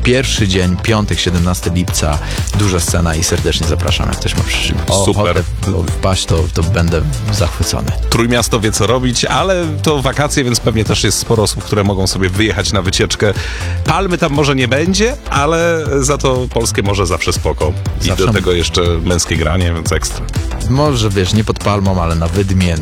pierwszy dzień, piątek, 17 lipca, duża scena i serdecznie zapraszam, jak ktoś ma Super. wpaść, to będę zachwycony. Trójmiasto wie co robić, ale to wakacje, więc pewnie też jest sporo osób, które mogą sobie wyjechać na wycieczkę. Palmy tam może nie będzie, ale za to polskie morze zawsze spoko. I Zawsze. do tego jeszcze męskie granie, więc ekstra. Może, wiesz, nie pod palmą, ale na wydmie,